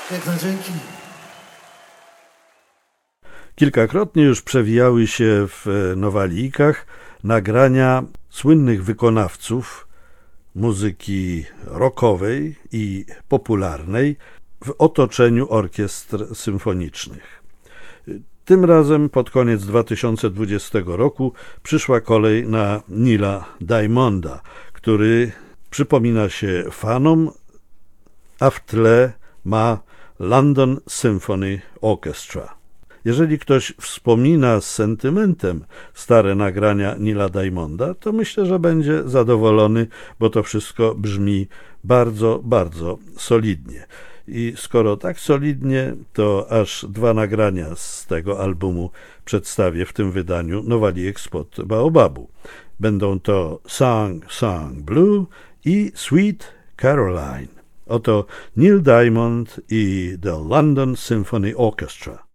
Piękne dzięki. Kilkakrotnie już przewijały się w Nowalijkach nagrania słynnych wykonawców muzyki rockowej i popularnej w otoczeniu orkiestr symfonicznych. Tym razem pod koniec 2020 roku przyszła kolej na Neila Diamonda, który przypomina się fanom, a w tle ma London Symphony Orchestra. Jeżeli ktoś wspomina z sentymentem stare nagrania Neila Diamonda, to myślę, że będzie zadowolony, bo to wszystko brzmi bardzo, bardzo solidnie. I skoro tak solidnie, to aż 2 nagrania z tego albumu przedstawię w tym wydaniu Nowalijek spod Baobabu. Będą to Song Song Blue i Sweet Caroline. Oto Neil Diamond i The London Symphony Orchestra.